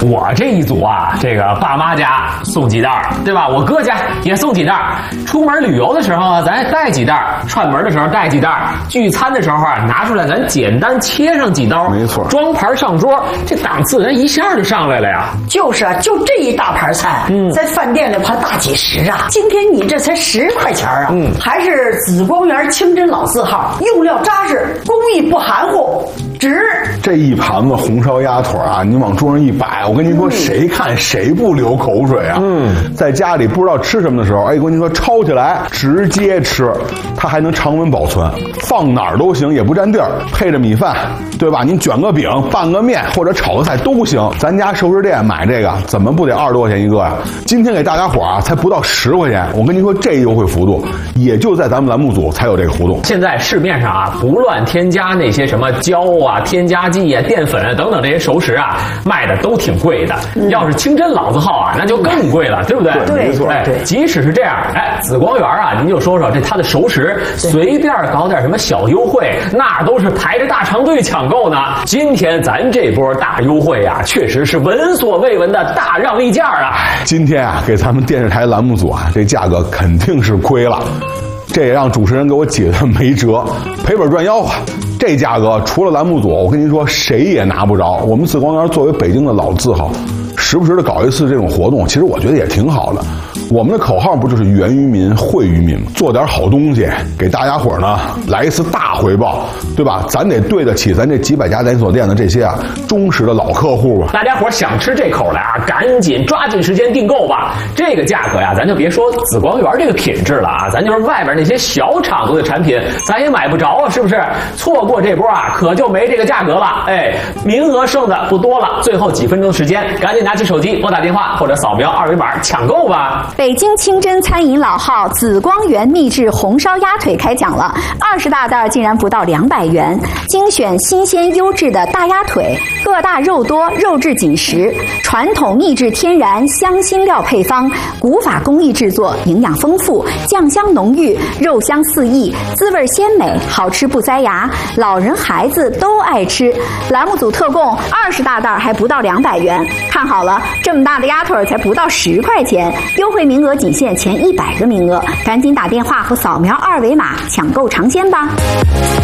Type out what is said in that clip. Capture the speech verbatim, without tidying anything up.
我这一组啊，这个爸妈家送几袋，对吧？我哥家也送几袋。出门旅游的时候啊，咱也带几袋；串门的时候带几袋；聚餐的时候啊，拿出来咱简单切上几刀， 没错， 装盘上桌，这档次人一下就上来了呀。 就是啊，就这一大盘菜，嗯，在饭店里怕大几十啊。今天你这才十块钱啊，嗯，还是紫光园清真老字号，用料扎实，工艺不含糊。值这一盘子红烧鸭腿啊，你往桌上一摆，我跟您说，谁看谁不流口水啊？嗯，在家里不知道吃什么的时候，哎，我跟您说，抄起来直接吃，它还能常温保存，放哪儿都行，也不占地儿。配着米饭，对吧？您卷个饼、拌个面或者炒个菜都行。咱家熟食店买这个，怎么不得二十多块钱一个呀？今天给大家伙啊，才不到十块钱。我跟您说，这优惠幅度也就在咱们栏目组才有这个活动。 现在市面上啊，不乱添加那些什么胶啊、添加剂啊、淀粉啊等等这些熟食啊，卖的都挺贵的。嗯、要是清真老字号啊，那就更贵了，对不对？ 对， 没错。 哎，即使是这样，哎，紫光园啊，您就说说这它的熟食，随便搞点什么小优惠，那都是排着大长队抢购呢。今天咱这波大优惠啊，确实是闻所未闻的大让利价啊！ 今天啊，给咱们电视台栏目组啊，这价格肯定是亏了。这也让主持人给我解的没辙，赔本赚吆喝。这价格除了栏目组，我跟您说，谁也拿不着。我们紫光园作为北京的老字号，时不时的搞一次这种活动，其实我觉得也挺好的。我们的口号不就是源于民、惠于民吗？做点好东西，给大家伙呢来一次大回报，对吧？咱得对得起咱这几百家连锁店的这些啊忠实的老客户吧。 大家伙想吃这口的啊，赶紧抓紧时间订购吧。这个价格呀，咱就别说紫光园这个品质了啊，咱就是外边那些小厂子的产品，咱也买不着啊，是不是？错过这波啊，可就没这个价格了。哎，名额剩的不多了，最后几分钟时间，赶紧拿起手机拨打电话或者扫描二维码抢购吧。 北京清真餐饮老号紫光园秘制红烧鸭腿开讲了，二十大袋竟然不到两百元，精选新鲜优质的大鸭腿，个大肉多，肉质紧实，传统秘制天然香辛料配方，古法工艺制作，营养丰富，酱香浓郁，肉香四溢，滋味鲜美，好吃不塞牙，老人孩子都爱吃。栏目组特供二十大袋还不到两百元，看好了，这么大的鸭腿才不到十块钱，优惠名额仅限前一百个名额，赶紧打电话和扫描二维码抢购尝鲜吧。